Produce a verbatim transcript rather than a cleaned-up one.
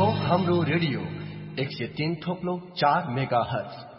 हाम्रो रेडियो एक सय तीन थोप्लो चार मेगा हर्ज